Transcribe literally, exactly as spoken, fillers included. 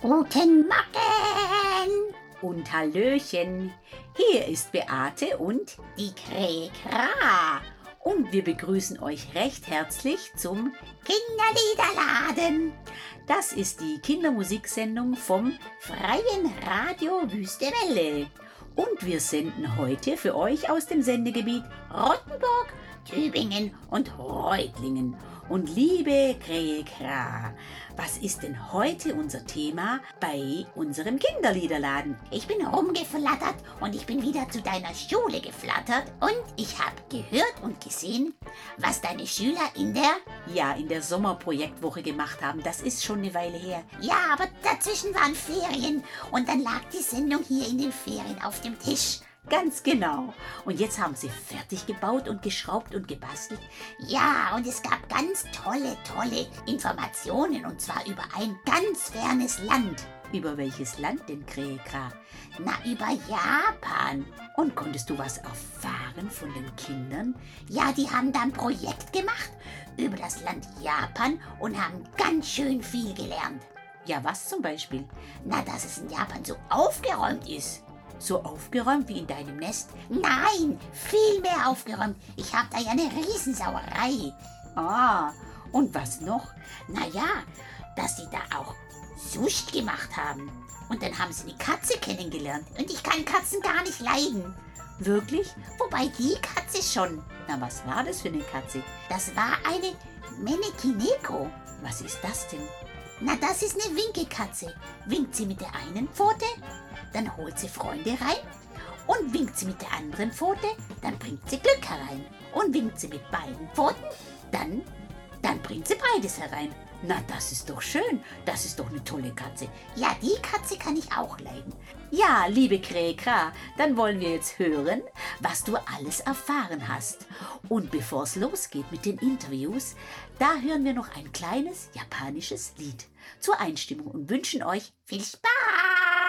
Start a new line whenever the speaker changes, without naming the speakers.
Guten Morgen!
Und Hallöchen, hier ist Beate und
Die Kräkra!
und wir begrüßen euch recht herzlich zum
Kinderliederladen!
Das ist die Kindermusiksendung vom
Freien Radio
Wüste Welle. Und wir senden heute für euch aus dem Sendegebiet Rottenburg,
Tübingen und
Reutlingen. Und liebe Kräkra, was ist denn heute unser Thema bei unserem Kinderliederladen?
Ich bin rumgeflattert und ich bin wieder zu deiner Schule geflattert und ich habe gehört und gesehen, was deine Schüler in der...
Ja, in der Sommerprojektwoche gemacht haben. Das ist schon eine Weile her.
Ja, aber dazwischen waren Ferien und dann lag die Sendung hier in den Ferien auf dem Tisch.
Ganz genau. Und jetzt haben sie fertig gebaut und geschraubt und gebastelt.
Ja, und es gab ganz tolle, tolle Informationen und zwar über ein ganz fernes Land.
Über welches Land denn, Kräkra?
Na, über Japan.
Und konntest du was erfahren von den Kindern?
Ja, die haben da ein Projekt gemacht über das Land Japan und haben ganz schön viel gelernt.
Ja, was zum Beispiel?
Na, dass es in Japan so aufgeräumt ist.
So aufgeräumt wie in deinem Nest?
Nein, viel mehr aufgeräumt. Ich habe da ja eine Riesensauerei.
Ah, und was noch?
Na ja, dass sie da auch Sushi gemacht haben. Und dann haben sie eine Katze kennengelernt. Und ich kann Katzen gar nicht leiden.
Wirklich?
Wobei die Katze schon.
Na, was war das für eine Katze?
Das war eine Menekineko.
Was ist das denn?
Na, das ist eine Winkekatze. Winkt sie mit der einen Pfote, dann holt sie Freunde rein. Und winkt sie mit der anderen Pfote, dann bringt sie Glück herein. Und winkt sie mit beiden Pfoten, dann, dann bringt sie beides herein.
Na, das ist doch schön. Das ist doch eine tolle Katze.
Ja, die Katze kann ich auch leiden.
Ja, liebe Kräkra, dann wollen wir jetzt hören, was du alles erfahren hast. Und bevor es losgeht mit den Interviews, da hören wir noch ein kleines japanisches Lied zur Einstimmung und wünschen euch
Viel Spaß!